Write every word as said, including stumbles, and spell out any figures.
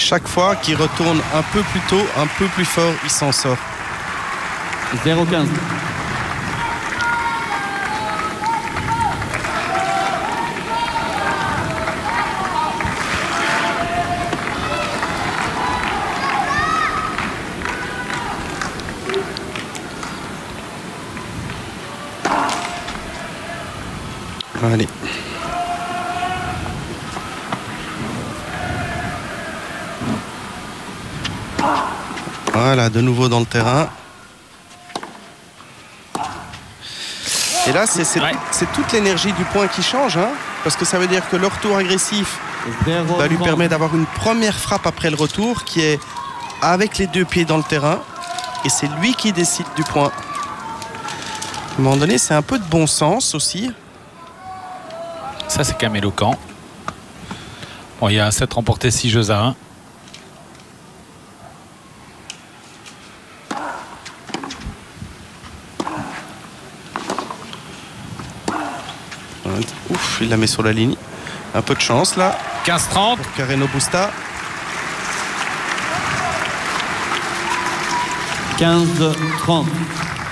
chaque fois qu'il retourne un peu plus tôt, un peu plus fort, il s'en sort. zéro quinze. Allez. Voilà, de nouveau dans le terrain. Et là, c'est c'est- Ouais. c'est toute l'énergie du point qui change, hein, parce que ça veut dire que le retour agressif zéro bah, lui trente. permet d'avoir une première frappe après le retour qui est avec les deux pieds dans le terrain. Et c'est lui qui décide du point. À un moment donné, c'est un peu de bon sens aussi. Ça, c'est quand même éloquent. Bon, il y a sept remportés, six jeux à un. Ouf, il la met sur la ligne. Un peu de chance là quinze trente. pour Carreno Busta. quinze trente.